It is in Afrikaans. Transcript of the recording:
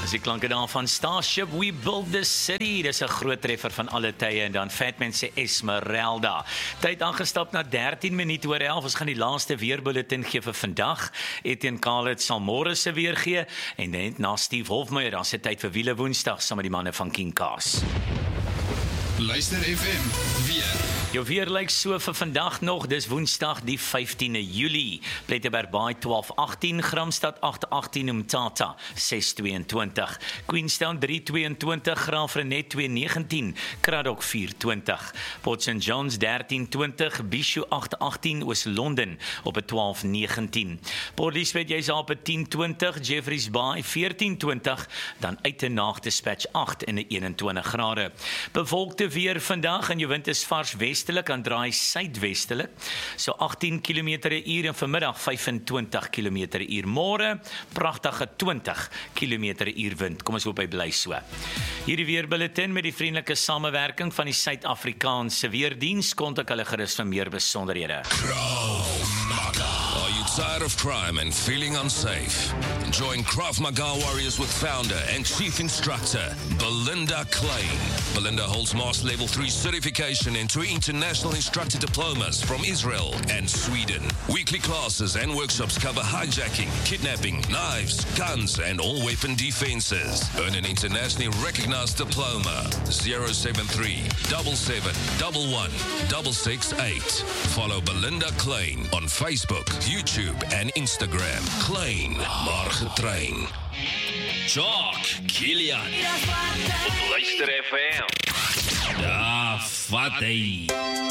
Dis die klanke daar van Starship, We Build This City. Dis 'n groot treffer van alle tye en dan Fatman se Esmeralda. Tyd aangestap na 13 minute oor 11. Ons gaan die laaste weerbulletin gee vir vandag. Etienne Khalid sal môre se weer gee en net na Steve Hofmeyer, dan se tyd vir wiele Woensdag saam met die manne van King Cars. Luister FM, weer. Jou weer lyk so vir vandag nog, dis Woensdag die 15de Julie. Plettenberg Baai 12:18, Gramstad 8:18, Umtata 6:22, Queenstown 3:22, Graafrenet 2:19, Craddock 4:20, Port St. John's 13:20, Bishu 8:18, Oos-London op 'n 12:19, Port Elizabeth jy's op 'n 10:20, Jeffreys Bay 14:20, dan Uitenaag Dispatch 8 in 'n 21 grade. Bewolkte weer vandag en jou wind is vars westelik en draai suidwestelik. So 18 km/h en vanmiddag 25 km/h. Môre pragtige 20 km/h wind. Kom ons hoop hy bly so. Hierdie weerbulletin met die vriendelike samewerking van die Suid-Afrikaanse Weerdiens. Kontak hulle gerus vir meer besonderhede. Are you tired of crime and feeling unsafe? Join Krav Maga Warriors with founder and chief instructor Belinda Klein. Belinda holds Master Level 3 certification and 2 international instructor diplomas from Israel and Sweden. Weekly classes and workshops cover hijacking, kidnapping, knives, guns and all weapon defenses. Earn an internationally recognized diploma. 073 77 11 668. Follow Belinda Klein on Facebook, YouTube and Instagram. Klein, maar getrain. Jock, Kilian. Luister FM. Ja, wat hy.